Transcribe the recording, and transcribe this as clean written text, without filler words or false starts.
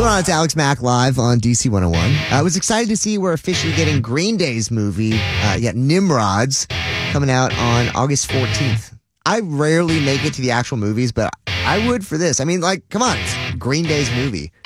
going on? It's Alex Mack live on DC 101. I was excited to see we're officially getting Green Day's movie, Nimrods, coming out on August 14th. I rarely make it to the actual movies, but I would for this. I mean, like, come on, it's Green Day's movie.